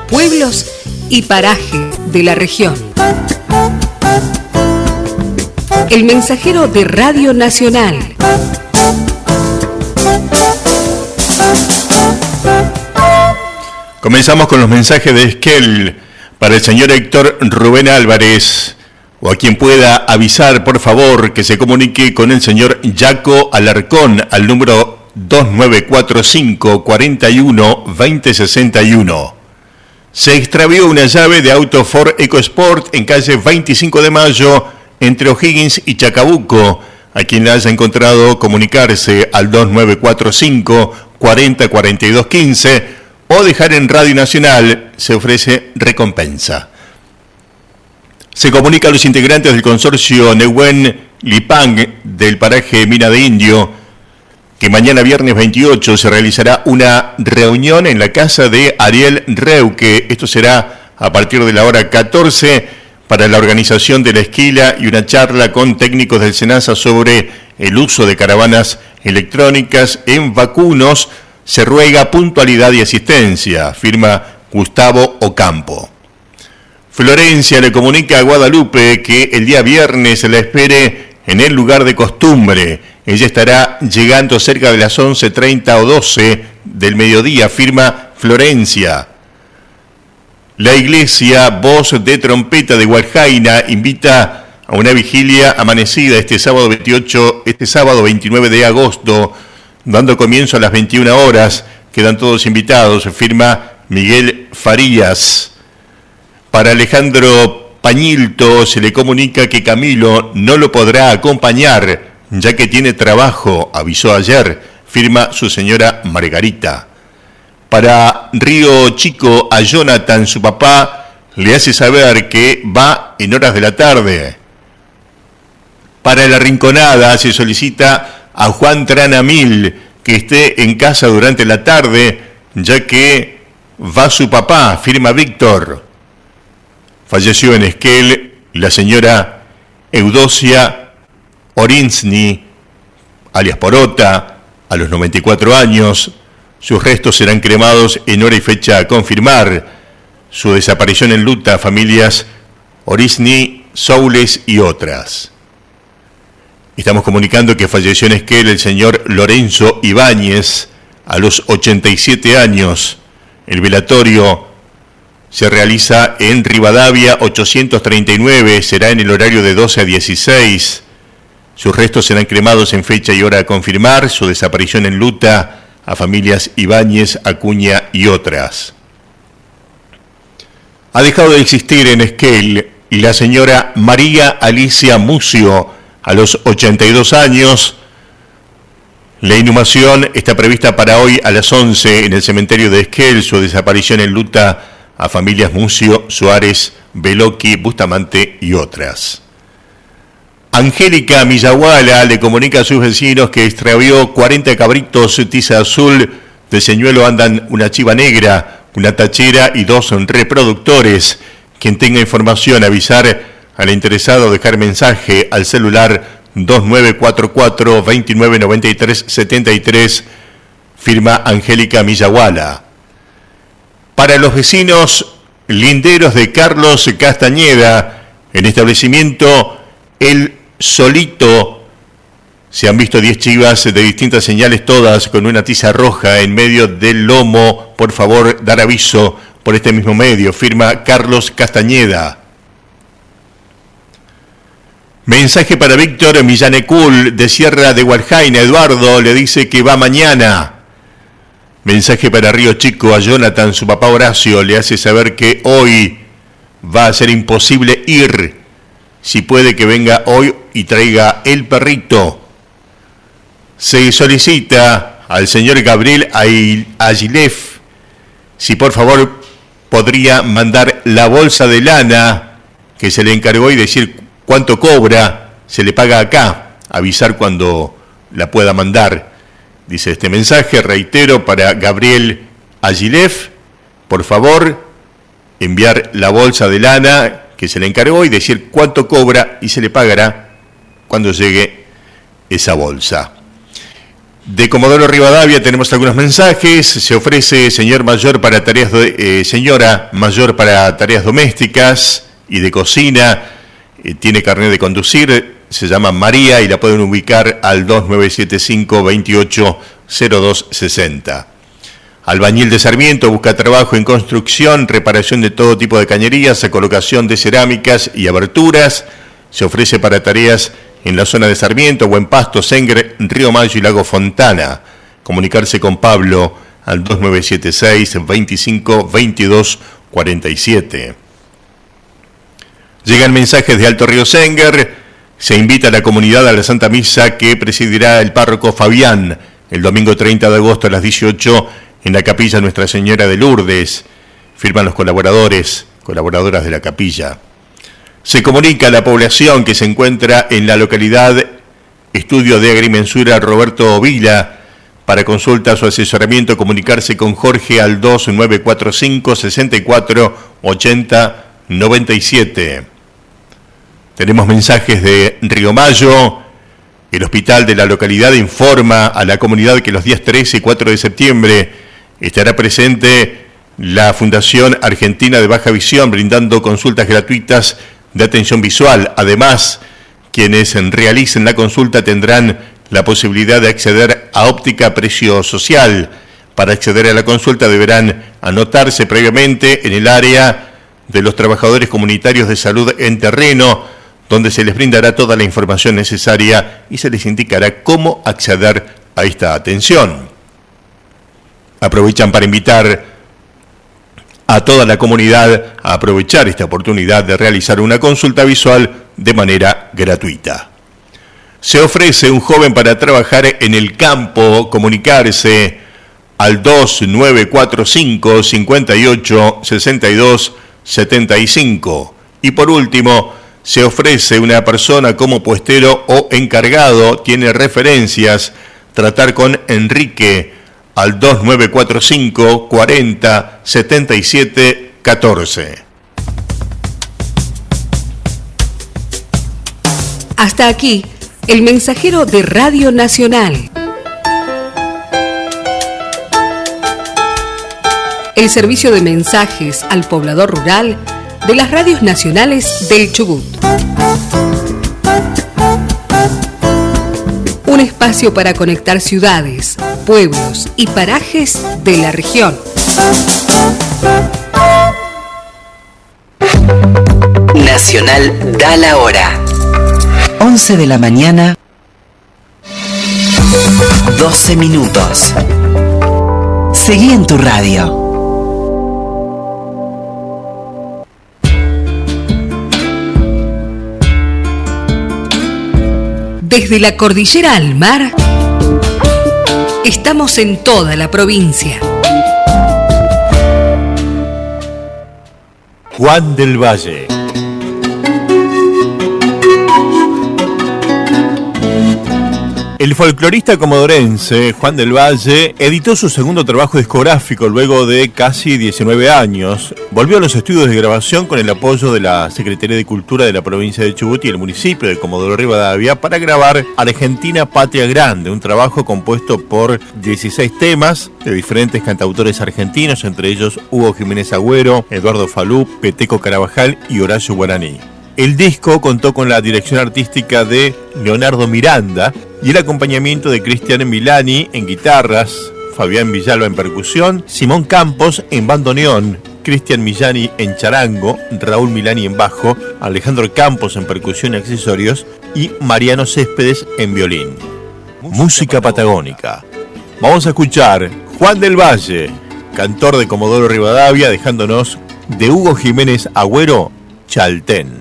pueblos y parajes de la región. El mensajero de Radio Nacional. Comenzamos con los mensajes de Esquel para el señor Héctor Rubén Álvarez, o a quien pueda avisar, por favor, que se comunique con el señor Jaco Alarcón al número 2945 41 2061. Se extravió una llave de auto Ford EcoSport en calle 25 de Mayo, entre O'Higgins y Chacabuco. A quien la haya encontrado, comunicarse al 2945 40 42 15 o dejar en Radio Nacional, se ofrece recompensa. Se comunica a los integrantes del consorcio Nehuen Lipang del paraje Mina de Indio que mañana viernes 28 se realizará una reunión en la casa de Ariel Reuque. Esto será a partir de la hora 14 para la organización de la esquila y una charla con técnicos del SENASA sobre el uso de caravanas electrónicas en vacunos. Se ruega puntualidad y asistencia, firma Gustavo Ocampo. Florencia le comunica a Guadalupe que el día viernes se la espere en el lugar de costumbre. Ella estará llegando cerca de las 11:30 o 12 del mediodía, firma Florencia. La iglesia Voz de Trompeta de Hualjaina invita a una vigilia amanecida este sábado 29 de agosto, dando comienzo a las 21 horas. Quedan todos invitados, firma Miguel Farías. Para Alejandro Pañilto se le comunica que Camilo no lo podrá acompañar, ya que tiene trabajo, avisó ayer, firma su señora Margarita. Para Río Chico, a Jonathan, su papá, le hace saber que va en horas de la tarde. Para La Rinconada se solicita a Juan Tranamil que esté en casa durante la tarde, ya que va su papá, firma Víctor. Falleció en Esquel la señora Eudosia Orinsny, alias Porota, a los 94 años. Sus restos serán cremados en hora y fecha a confirmar. Su desaparición enluta a familias Orinsny, Soules y otras. Estamos comunicando que falleció en Esquel el señor Lorenzo Ibáñez a los 87 años. El velatorio se realiza en Rivadavia 839, será en el horario de 12 a 16. Sus restos serán cremados en fecha y hora a confirmar. Su desaparición enluta a familias Ibáñez, Acuña y otras. Ha dejado de existir en Esquel la señora María Alicia Mucio, a los 82 años. La inhumación está prevista para hoy a las 11 en el cementerio de Esquel. Su desaparición enluta a familias Mucio, Suárez, Beloqui, Bustamante y otras. Angélica Millahuala le comunica a sus vecinos que extravió 40 cabritos tiza azul. De señuelo andan una chiva negra, una tachera y 2 reproductores. Quien tenga información, avisar al interesado, dejar mensaje al celular 2944 2993 73, firma Angélica Millahuala. Para los vecinos linderos de Carlos Castañeda, en establecimiento El Solito, se han visto 10 chivas de distintas señales, todas con una tiza roja en medio del lomo. Por favor, dar aviso por este mismo medio, firma Carlos Castañeda. Mensaje para Víctor Millanecul de Sierra de Hualjaina. Eduardo le dice que va mañana. Mensaje para Río Chico, a Jonathan, su papá Horacio le hace saber que hoy va a ser imposible ir. Si puede, que venga hoy y traiga el perrito. Se solicita al señor Gabriel Agilef si por favor podría mandar la bolsa de lana que se le encargó y decir cuánto cobra, se le paga acá, avisar cuando la pueda mandar. Dice este mensaje, reitero, para Gabriel Agilef, por favor, enviar la bolsa de lana que se le encargó y decir cuánto cobra y se le pagará cuando llegue esa bolsa. De Comodoro Rivadavia tenemos algunos mensajes. Se ofrece señora mayor para tareas domésticas y de cocina. Tiene carnet de conducir. Se llama María y la pueden ubicar al 2975-280260. Albañil de Sarmiento busca trabajo en construcción, reparación de todo tipo de cañerías, colocación de cerámicas y aberturas. Se ofrece para tareas en la zona de Sarmiento, Buen Pasto, Sengre, Río Mayo y Lago Fontana. Comunicarse con Pablo al 2976-25-2247. Llegan mensajes de Alto Río Senger. Se invita a la comunidad a la Santa Misa que presidirá el párroco Fabián el domingo 30 de agosto a las 18 en la capilla Nuestra Señora de Lourdes. Firman los colaboradoras de la capilla. Se comunica a la población que se encuentra en la localidad Estudio de Agrimensura Roberto Vila. Para consultas o asesoramiento, comunicarse con Jorge al 2945 64 80 97. Tenemos mensajes de Río Mayo. El hospital de la localidad informa a la comunidad que los días 13 y 4 de septiembre estará presente la Fundación Argentina de Baja Visión brindando consultas gratuitas de atención visual. Además, quienes realicen la consulta tendrán la posibilidad de acceder a óptica a precio social. Para acceder a la consulta deberán anotarse previamente en el área de los trabajadores comunitarios de salud en terreno, donde se les brindará toda la información necesaria y se les indicará cómo acceder a esta atención. Aprovechan para invitar a toda la comunidad a aprovechar esta oportunidad de realizar una consulta visual de manera gratuita. Se ofrece un joven para trabajar en el campo, comunicarse al 2945 58 62 75. Y por último, se ofrece una persona como puestero o encargado, tiene referencias, tratar con Enrique al 2945 40 77 14. Hasta aquí, el mensajero de Radio Nacional. El servicio de mensajes al poblador rural de las radios nacionales del Chubut. Un espacio para conectar ciudades, pueblos y parajes de la región. Nacional da la hora. 11 de la mañana, 12 minutos. Seguí en tu radio. Desde la cordillera al mar, estamos en toda la provincia. Juan del Valle. El folclorista comodorense Juan del Valle editó su segundo trabajo discográfico luego de casi 19 años. Volvió a los estudios de grabación con el apoyo de la Secretaría de Cultura de la provincia de Chubut y el municipio de Comodoro Rivadavia para grabar Argentina Patria Grande, un trabajo compuesto por 16 temas de diferentes cantautores argentinos, entre ellos Hugo Jiménez Agüero, Eduardo Falú, Peteco Carabajal y Horacio Guaraní. El disco contó con la dirección artística de Leonardo Miranda y el acompañamiento de Cristian Milani en guitarras, Fabián Villalba en percusión, Simón Campos en bandoneón, Cristian Millani en charango, Raúl Milani en bajo, Alejandro Campos en percusión y accesorios y Mariano Céspedes en violín. Música patagónica. Vamos a escuchar Juan del Valle, cantor de Comodoro Rivadavia, dejándonos de Hugo Jiménez Agüero, Chaltén.